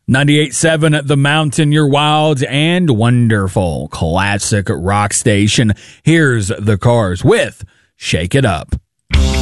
98.7 at The Mountain, your wild and wonderful classic rock station. Here's the Cars with Shake It Up.